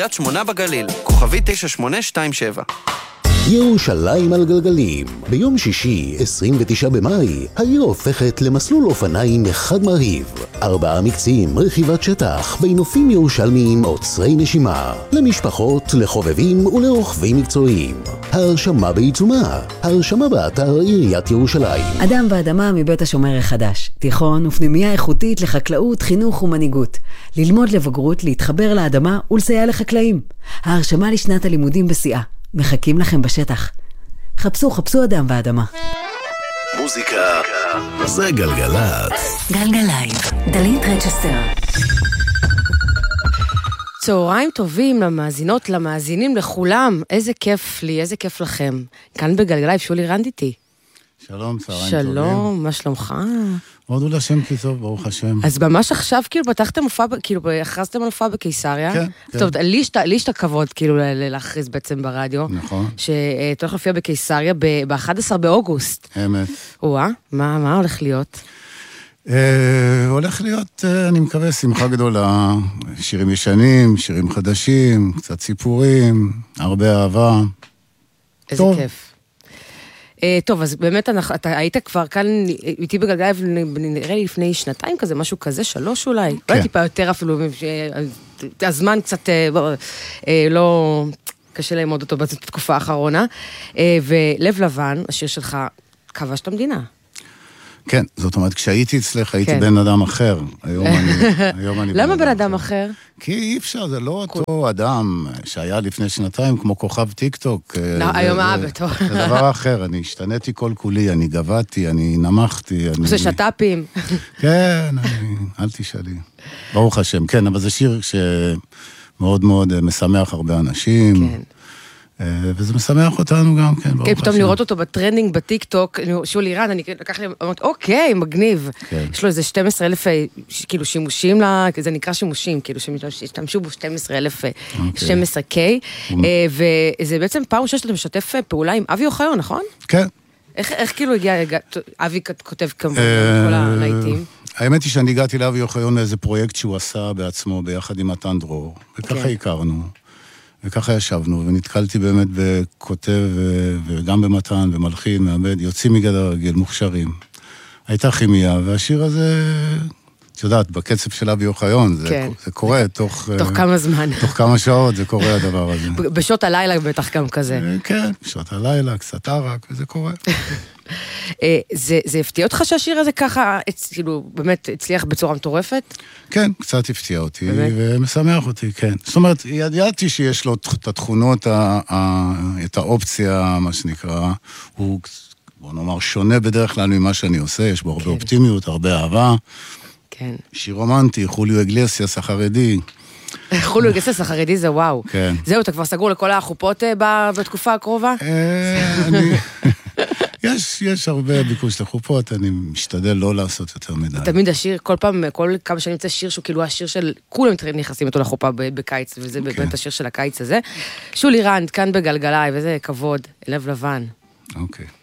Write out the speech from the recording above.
קריית שמונה בגליל, כוכבי 9827. ירושלים על גלגלים. ביום שישי, 29 במאי, העיר הופכת למסלול אופניים אחד מרהיב. 4 מקצים, רכיבת שטח, בנופים ירושלמיים עוצרי נשימה. למשפחות, לחובבים ולרוכבים מקצועיים. ההרשמה בעיצומה. ההרשמה באתר עיריית ירושלים. אדם ואדמה מבית השומר החדש. תיכון ופנימיה איכותית לחקלאות, חינוך ומנהיגות. ללמוד לבגרות, להתחבר לאדמה ולסייע לחקלאים. ההרשמה לשנת הלימודים בשיאה. מחכים לכם בשטח. חפשו אדם ואדמה. מוזיקה זה גלגלצ. גלגלייב, דלית רצ'סטר. צהריים טובים למאזינות, למאזינים, לכולם. איזה כיף לי, איזה כיף לכם. כאן בגלגלייב, שולי רנד איתי. שלום, צהריים טובים. שלום, מה שלומך? הודו לשם כי טוב, ברוך השם. אז ממש עכשיו, כאילו, פתחתם הופעה, כאילו, הכרזתם על הופעה בקיסריה. כן, כן. טוב, לי יש את הכבוד, כאילו, להכריז בעצם ברדיו. נכון. שאתה הולך להופיע בקיסריה ב-11 באוגוסט. אמת. וואה, מה הולך להיות? הולך להיות, אני מקווה, שמחה גדולה. שירים ישנים, שירים חדשים, קצת סיפורים, הרבה אהבה. איזה כיף. טוב, אז באמת אתה היית כבר כאן איתי בגלגלייב, נראה לי לפני שנתיים כזה, משהו כזה, 3 אולי. כן. אולי טיפה יותר אפילו, הזמן קצת לא קשה לעמוד אותו בתקופה האחרונה. ולב לבן, השיר שלך, כבש את המדינה. כן, זאת אומרת, כשהייתי אצלך, הייתי כן. בן אדם אחר. היום אני למה בן אדם אחר? כי אי אפשר, זה לא אותו אדם שהיה לפני שנתיים, כמו כוכב טיקטוק. היום אהבתו. זה דבר אחר, אני השתניתי כל כולי, אני גבעתי, אני נמחתי. עושה שטאפים. כן, אל תשאלי. ברוך השם, כן, אבל זה שיר שמאוד מאוד משמח הרבה אנשים. כן. וזה משמח אותנו גם, כן, ברוך כן, השם. פתאום לראות אותו בטרנינג בטיקטוק, שולי רן, אני לקח לי, אמרתי, אוקיי, מגניב. כן. יש לו איזה 12,000, כאילו, שימושים, זה נקרא שימושים, כאילו, שתמשו בו 12,000, 12K, וזה בעצם פעם ראשונה שאתה משתף פעולה עם אבי אוחיון, נכון? כן. איך כאילו הגיע, אבי כותב כמובן, כל הלהיטים? האמת היא שאני הגעתי לאבי אוחיון מאיזה פרויקט שהוא עשה בעצמו, ביחד עם מתן דרור, וככה הכרנו. וככה ישבנו, ונתקלתי באמת בכותב, וגם במתן, ומלחין, מעבד, יוצאים מגדר הרגיל, מוכשרים. הייתה כימיה, והשיר הזה, את יודעת, בקצב של אבי אוחיון, זה קורה תוך כמה זמן. תוך כמה שעות זה קורה הדבר הזה. בשעות הלילה בטח גם כזה. כן, בשעות הלילה, קצת ערק, וזה קורה. זה הפתיע אותך שהשיר הזה ככה, כאילו, באמת הצליח בצורה מטורפת? כן, קצת הפתיע אותי, ומשמח אותי, כן. זאת אומרת, ידעתי שיש לו את התכונות, את האופציה, מה שנקרא, הוא, בוא נאמר, שונה בדרך כלל ממה שאני עושה, יש בו הרבה אופטימיות, הרבה אהבה. כן. שיר רומנטי, חוליו אגלסיאס החרדי. חוליו אגלסיאס החרדי זה וואו. כן. זהו, אתה כבר סגור לכל החופות בתקופה הקרובה? יש הרבה ביקוש לחופות, אני משתדל לא לעשות יותר מדי. תמיד השיר, כל פעם, כל כמה שאני יוצא שיר שהוא כאילו השיר של, כולם נכנסים אותו לחופה בקיץ, וזה באמת השיר של הקיץ הזה. שולי רנד, כאן בגלגלייב, וזה כבוד, לב לבן. אוקיי.